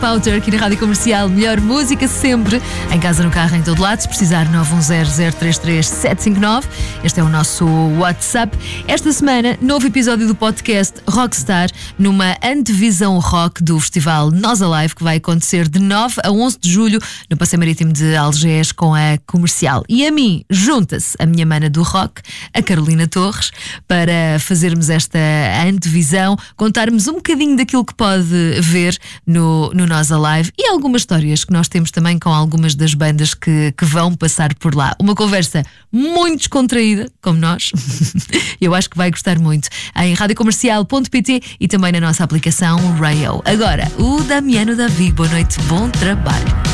Powter aqui na Rádio Comercial. Melhor música sempre, em casa, no carro, em todo lado. Se precisar, 910-033-759. Este é o nosso WhatsApp. Esta semana, novo episódio do podcast Rockstar, numa antevisão rock do festival Nós Alive, que vai acontecer de 9 a 11 de julho no Passeio Marítimo de Algés com a Comercial. E a mim junta-se a minha mana do rock, a Carolina Torres, para fazermos esta antevisão, contarmos um bocadinho daquilo que pode ver no Nós Alive e algumas histórias que nós temos também com algumas das bandas que vão passar por lá. Uma conversa muito descontraída, como nós. Eu acho que vai gostar muito. Em radiocomercial.pt e também na nossa aplicação Rayo. Agora, o Damiano Davi. Boa noite, bom trabalho.